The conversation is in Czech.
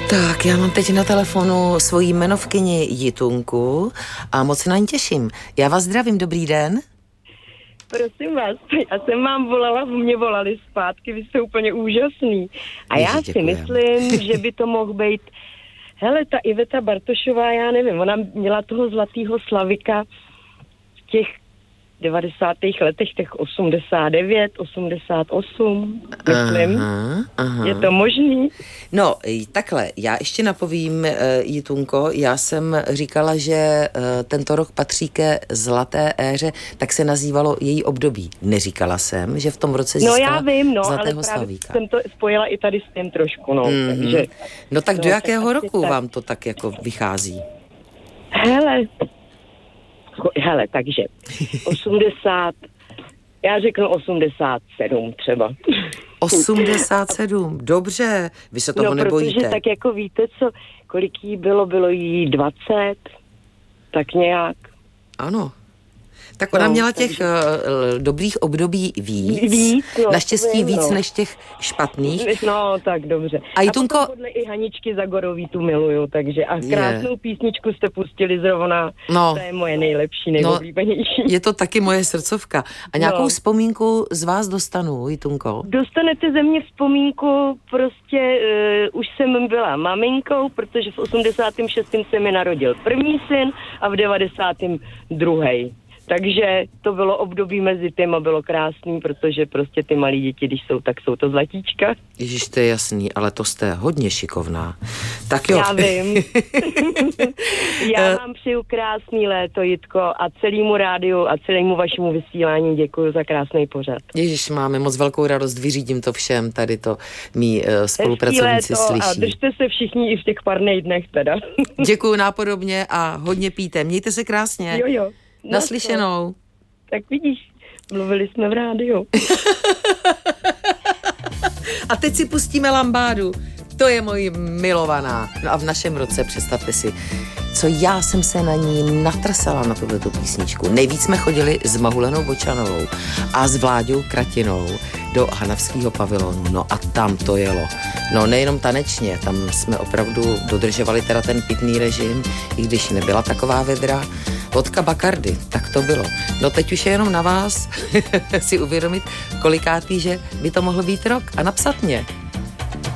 Tak, já mám teď na telefonu svoji jmenovkyni Jitunku a moc se na ní těším. Já vás zdravím, dobrý den. Prosím vás, já jsem vám volala, mě volali zpátky, vy jste úplně úžasný. A já si myslím, že by to mohl být, hele, ta Iveta Bartošová, já nevím, ona měla toho zlatýho Slavika v těch 90. letech, těch 89, 88, myslím. Aha. Je to možný? No, takhle, já ještě napovím, Jitunko, já jsem říkala, že tento rok patří ke zlaté éře, tak se nazývalo její období. Neříkala jsem, že v tom roce získala já vím, zlatého ale Slavíka. Jsem to spojila i tady s tím trošku, takže... No tak do jakého roku vám to tak jako vychází? Hele, takže 80, já řeknu 87 třeba. 87, dobře, vy se toho nebojíte. Protože tak jako víte co, kolik jí bylo jí 20, tak nějak. Ano. Tak ona měla těch dobrých období víc naštěstí víc než těch špatných. No, tak dobře. A Jitunko... podle i Haničky Zagorový tu miluju, takže a krásnou písničku jste pustili zrovna, to je moje nejlepší, nejoblíbenější. Je to taky moje srdcovka. A nějakou vzpomínku z vás dostanu, Jitunko? Dostanete ze mě vzpomínku, prostě už jsem byla maminkou, protože v 86. se mi narodil první syn a v 92. Takže to bylo období mezi tím a bylo krásný, protože prostě ty malí děti, když jsou, tak jsou to zlatíčka. Ježiš, to je jasný, ale to jste hodně šikovná. Tak jo. Já vím. Já vám přeju krásný léto, Jitko, a celému rádiu a celému vašemu vysílání děkuju za krásný pořad. Ježiš, máme moc velkou radost, vyřídím to všem, tady to mý spolupracovníci slyší. A držte se všichni i v těch parnej dnech teda. Děkuju nápodobně a hodně píte. Mějte se krásně. Jo. Naslyšenou. Tak vidíš, mluvili jsme v rádiu. A teď si pustíme lambádu. To je moje milovaná. No a v našem roce, představte si, co já jsem se na ní natrsala na tuhletu písničku. Nejvíc jsme chodili s Mahulenou Bočanovou a s Vláďou Kratinou do Hanavského pavilonu. No a tam to jelo. No nejenom tanečně, tam jsme opravdu dodržovali teda ten pitný režim, i když nebyla taková vedra. Vodka Bacardi, tak to bylo. No teď už je jenom na vás si uvědomit, kolikátý, že by to mohl být rok a napsat mě.